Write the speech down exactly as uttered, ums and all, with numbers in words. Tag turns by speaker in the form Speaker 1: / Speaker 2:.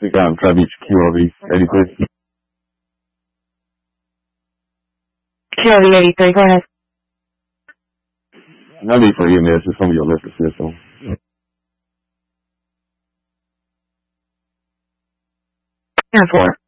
Speaker 1: think I'm trying to beat Q L V eighty-three.
Speaker 2: Q L V eighty-three, go ahead.
Speaker 1: No need for E M S, just some of your lift system.
Speaker 2: ten four.